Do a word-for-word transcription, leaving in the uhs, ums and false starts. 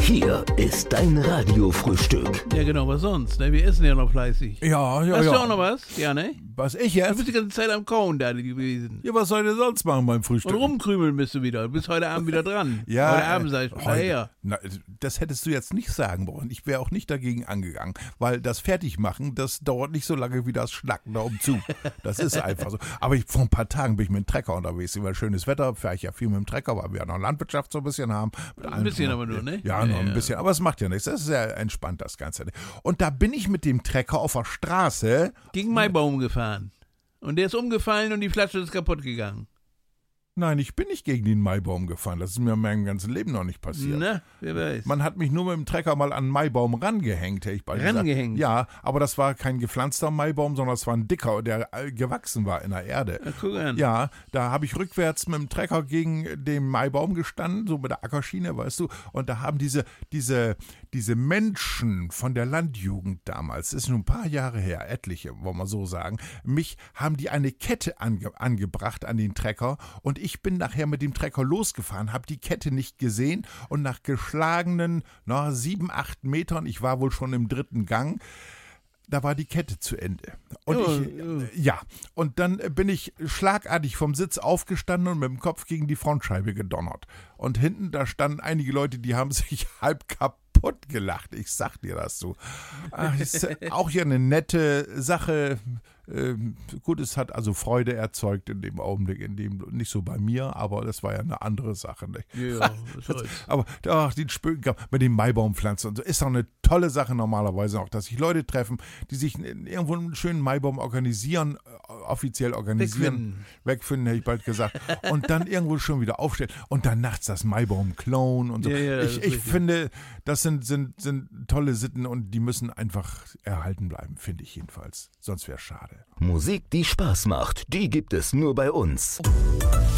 Hier ist dein Radiofrühstück. Ja genau, was sonst? Ne? Wir essen ja noch fleißig. Ja, ja, Hast ja. du auch noch was? Ja, ne? Was, ich Du jetzt? bist die ganze Zeit am Kauen da gewesen. Ja, was soll ich denn sonst machen beim Frühstück? Und rumkrümeln bist du wieder. Du bist heute Abend wieder dran. Ja, Heute Abend äh, sag ich heute- daher. Na, das hättest du jetzt nicht sagen wollen. Ich wäre auch nicht dagegen angegangen, weil das Fertigmachen, das dauert nicht so lange wie das Schnacken da um zu. Das ist einfach so. Aber ich, vor ein paar Tagen bin ich mit dem Trecker unterwegs. War schönes Wetter, fahre ich ja viel mit dem Trecker, weil wir ja noch Landwirtschaft so ein bisschen haben. Mit Ein allem bisschen drum- aber nur, ne? Ja, Ja, noch ein ja. bisschen. Aber es macht ja nichts. Das ist sehr entspannt, das Ganze. Und da bin ich mit dem Trecker auf der Straße. Gegen Maibaum gefahren. Und der ist umgefallen und die Flasche ist kaputt gegangen. Nein, ich bin nicht gegen den Maibaum gefahren. Das ist mir in meinem ganzen Leben noch nicht passiert. Na, wer weiß. Man hat mich nur mit dem Trecker mal an einen Maibaum rangehängt, hätte ich bald Rangehängt? gesagt. Ja, aber das war kein gepflanzter Maibaum, sondern es war ein dicker, der äh, gewachsen war in der Erde. Na, guck an. Ja, da habe ich rückwärts mit dem Trecker gegen den Maibaum gestanden, so mit der Ackerschiene, weißt du, und da haben diese, diese, diese Menschen von der Landjugend damals, das ist schon ein paar Jahre her, etliche, wollen wir so sagen, mich haben die eine Kette ange, angebracht an den Trecker und ich bin nachher mit dem Trecker losgefahren, habe die Kette nicht gesehen und nach geschlagenen na, sieben, acht Metern, ich war wohl schon im dritten Gang, da war die Kette zu Ende. Und Ja, ich, äh, ja, und dann bin ich schlagartig vom Sitz aufgestanden und mit dem Kopf gegen die Frontscheibe gedonnert. Und hinten, da standen einige Leute, die haben sich halb kaputt gelacht. Ich sag dir das so. Ach, ist auch hier eine nette Sache. Ähm, gut, es hat also Freude erzeugt in dem Augenblick, in dem, nicht so bei mir, aber das war ja eine andere Sache. Ne? Ja, was soll's. Aber ach, den Spöken mit den Maibaumpflanzen und so ist doch eine tolle Sache normalerweise auch, dass sich Leute treffen, die sich in- irgendwo einen schönen Maibaum organisieren, äh, offiziell organisieren, Wegfinden. wegfinden, hätte ich bald gesagt, und dann irgendwo schon wieder aufstellen und dann nachts das Maibaum klauen und so. Ja, ja, das ich ist ich richtig. finde, das sind, sind, sind tolle Sitten und die müssen einfach erhalten bleiben, finde ich jedenfalls. Sonst wäre es schade. Musik, die Spaß macht, die gibt es nur bei uns.